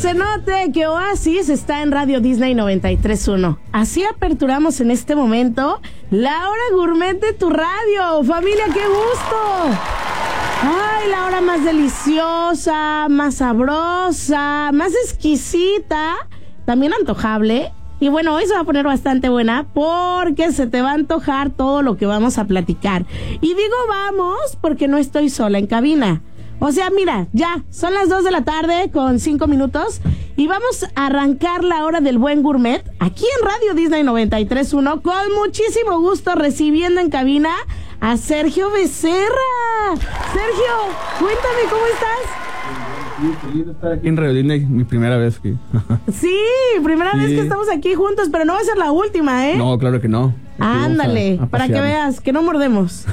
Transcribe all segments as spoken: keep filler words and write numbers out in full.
se note que Oasis está en Radio Disney noventa y tres punto uno. Así aperturamos en este momento la hora gourmet de tu radio. Familia, qué gusto. Ay, la hora más deliciosa, más sabrosa, más exquisita, también antojable. Y bueno, hoy se va a poner bastante buena porque se te va a antojar todo lo que vamos a platicar. Y digo vamos porque no estoy sola en cabina. O sea, mira, ya, son las dos de la tarde con cinco minutos y vamos a arrancar la hora del buen gourmet aquí en Radio Disney noventa y tres punto uno con muchísimo gusto recibiendo en cabina a Sergio Becerra. Sergio, cuéntame, ¿cómo estás? Sí, feliz de estar aquí en Radio Disney, mi primera vez que... Sí, primera sí. vez que estamos aquí juntos, pero no va a ser la última, ¿eh? No, claro que no. Ándale, a, a para que veas, que no mordemos.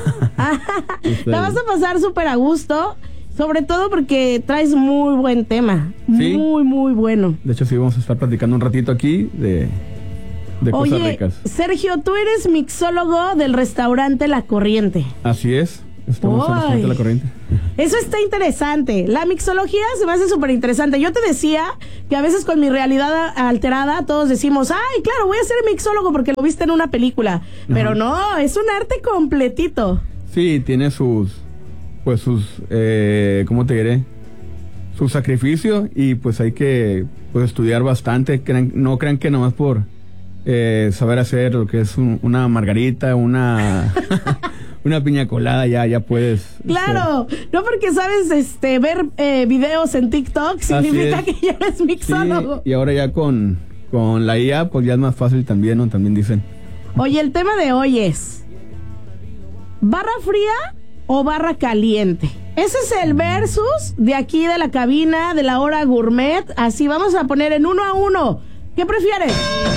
La vas a pasar súper a gusto. Sobre todo porque traes muy buen tema. ¿Sí? Muy, muy bueno. De hecho, sí, vamos a estar platicando un ratito aquí de, de Oye, cosas ricas. Sergio, tú eres mixólogo del restaurante La Corriente. Así es. Estamos en el restaurante La Corriente. Eso está interesante. La mixología se me hace súper interesante. Yo te decía que a veces con mi realidad alterada todos decimos, ay, claro, voy a ser mixólogo porque lo viste en una película. Ajá. Pero no, es un arte completito. Sí, tiene sus... pues sus, eh, ¿cómo te diré? Su sacrificio y pues hay que pues, estudiar bastante. Crean, no crean que nomás por eh, saber hacer lo que es un, una margarita, una una piña colada ya ya puedes. Claro, este, no porque sabes este ver eh, videos en TikTok significa que ya eres mixólogo. Sí, y ahora ya con, con la I A pues ya es más fácil también, ¿no? También dicen. Oye, el tema de hoy es ¿barra fría o barra caliente? Ese es el versus de aquí de la cabina de la hora gourmet. Así vamos a poner en uno a uno. ¿Qué prefieres?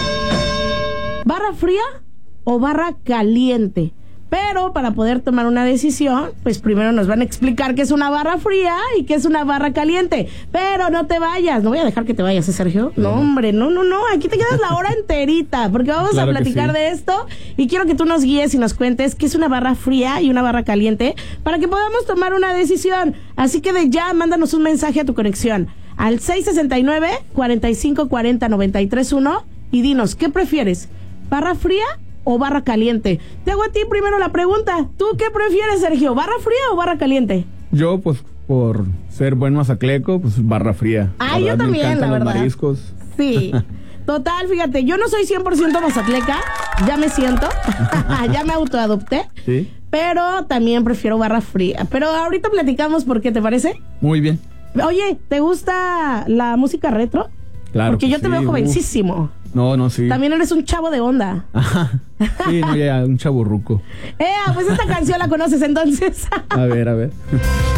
¿Barra fría o barra caliente? Pero para poder tomar una decisión, pues primero nos van a explicar qué es una barra fría y qué es una barra caliente. Pero no te vayas, no voy a dejar que te vayas, ¿eh, Sergio? No, hombre, no, no, no, aquí te quedas la hora enterita, porque vamos claro a platicar sí. de esto y quiero que tú nos guíes y nos cuentes qué es una barra fría y una barra caliente para que podamos tomar una decisión. Así que de ya, mándanos un mensaje a tu conexión al seis sesenta y nueve, cuarenta y cinco cuarenta, noventa y tres uno y dinos, ¿qué prefieres? ¿Barra fría o barra caliente? Te hago a ti primero la pregunta. ¿Tú qué prefieres, Sergio? ¿Barra fría o barra caliente? Yo, pues, por ser buen mazacleco, pues barra fría. Ah, yo también, la verdad. Los mariscos. Sí. Total, fíjate, yo no soy cien por ciento mazatleca, ya me siento, ya me autoadopté. Sí. Pero también prefiero barra fría. Pero ahorita platicamos por qué, ¿te parece? Muy bien. Oye, ¿te gusta la música retro? Claro. Porque yo te sí, veo jovencísimo. Uf. No, no, sí. También eres un chavo de onda. Ajá. Sí, no, ya, un chaburruco. Eh, pues esta canción la conoces entonces. A ver, a ver.